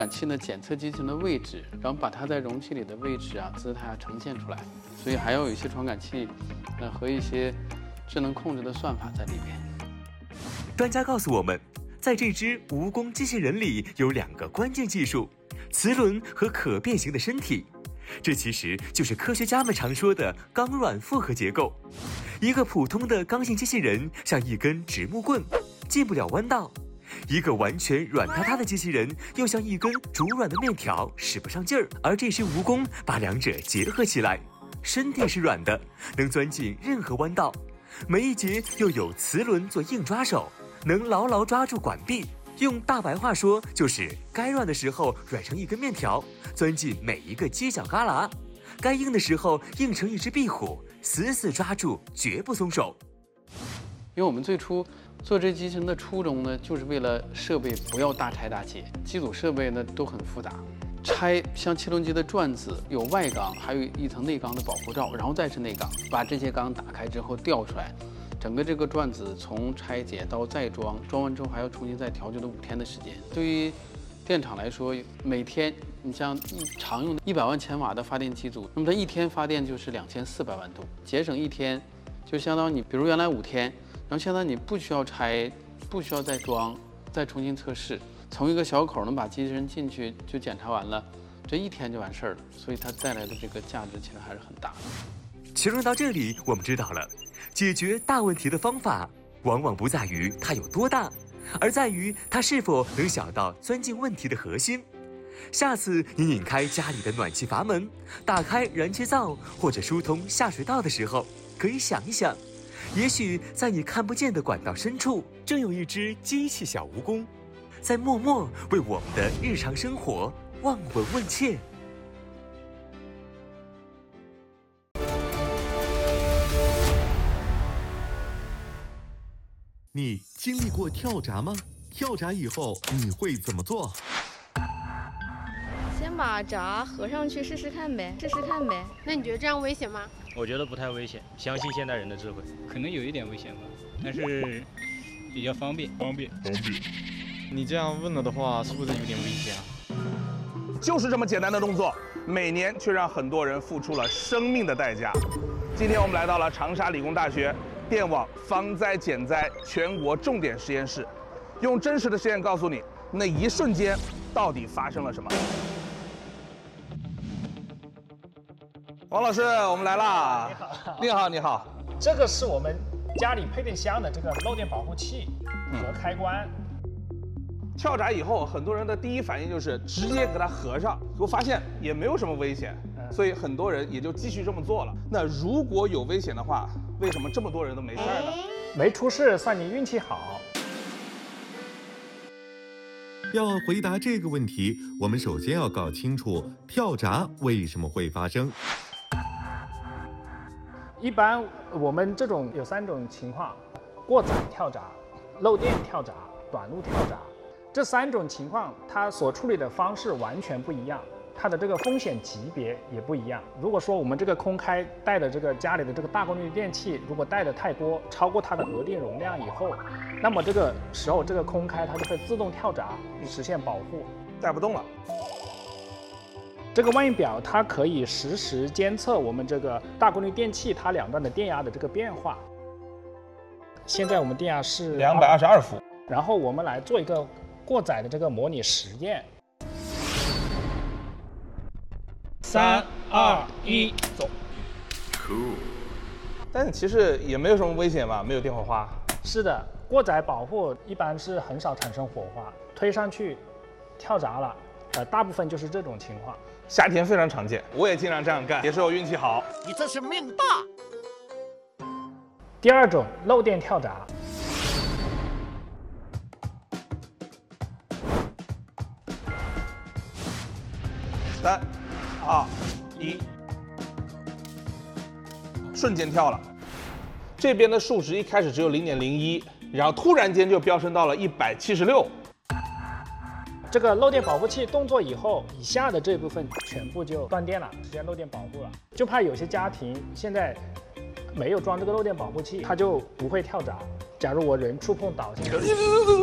感器呢检测机器的位置，然后把它在容器里的位置啊、姿态啊呈现出来，所以还要有一些传感器，和一些智能控制的算法在里边。 专家告诉我们，在这只蜈蚣机器人里有2个关键技术：磁轮和可变形的身体。这其实就是科学家们常说的钢软复合结构。一个普通的刚性机器人像一根直木棍，进不了弯道；一个完全软塌塌的机器人又像一根煮软的面条，使不上劲儿。而这只蜈蚣把2者结合起来，身体是软的，能钻进任何弯道；每一节又有磁轮做硬抓手，能牢牢抓住管壁。用大白话说，就是该软的时候软成一根面条，钻进每一个犄角旮旯；该硬的时候硬成一只壁虎，死死抓住，绝不松手。 因为我们最初做这机器人的初衷呢，就是为了设备不要大拆大解，机组设备呢都很复杂，拆像汽轮机的转子有外缸，还有一层内缸的保护罩，然后再是内缸，把这些缸打开之后调出来。整个这个转子从拆解到再装，装完之后还要重新再调，就得5天的时间。对于电厂来说，每天你像常用的100万千瓦的发电机组，那么它1天发电就是2400万度，节省1天，就相当于你比如原来5天，然后现在你不需要拆，不需要再装，再重新测试，从一个小口能把机器人进去就检查完了，这1天就完事儿了，所以它带来的这个价值其实还是很大的。 其实到这里，我们知道了，解决大问题的方法，往往不在于它有多大，而在于它是否能小到钻进问题的核心。下次你拧开家里的暖气阀门，打开燃气灶或者疏通下水道的时候，可以想一想，也许在你看不见的管道深处，正有一只机器小蜈蚣，在默默为我们的日常生活望闻问切。 你经历过跳闸吗？跳闸以后你会怎么做？ 先把闸合上去试试看呗。 那你觉得这样危险吗？ 我觉得不太危险，相信现代人的智慧。 可能有一点危险吧，但是比较方便。 你这样问了的话，是不是有点危险啊？ 就是这么简单的动作，每年却让很多人付出了生命的代价。今天我们来到了长沙理工大学电网防灾减灾全国重点实验室，用真实的实验告诉你，那一瞬间到底发生了什么。王老师，我们来啦！你好，你好。 这个是我们家里配电箱的这个漏电保护器和开关。 跳闸以后，很多人的第一反应就是直接给它合上，结果发现也没有什么危险，所以很多人也就继续这么做了。那如果有危险的话，为什么这么多人都没事呢？ 没出事算你运气好。 要回答这个问题，我们首先要搞清楚跳闸为什么会发生。 一般我们这种有3种情况：过载跳闸、漏电跳闸、短路跳闸。这3种情况，它所处理的方式完全不一样，它的这个风险级别也不一样。如果说我们这个空开带的这个家里的这个大功率电器，如果带的太多，超过它的额定容量以后，那么这个时候这个空开它就会自动跳闸，实现保护， 带不动了。 这个望远表它可以实时监测我们这个大功率电器它2端的电压的这个变化。现在我们电压是 222伏， 然后我们来做一个过载的这个模拟实验。3、2、1，走。 Cool。但是其实也没有什么危险吧？没有电火花。 是的，过载保护一般是很少产生火花，推上去跳闸了，大部分就是这种情况。 夏天非常常见，我也经常这样干，也是我运气好。 你这是命大。 第2种漏电跳闸。 3、2、1，瞬间跳了。这边的数值一开始只有0.01，然后突然间就飙升到了176。 这个漏电保护器动作以后，以下的这部分全部就断电了，实现漏电保护了。就怕有些家庭现在没有装这个漏电保护器，它就不会跳闸。假如我人触碰导线。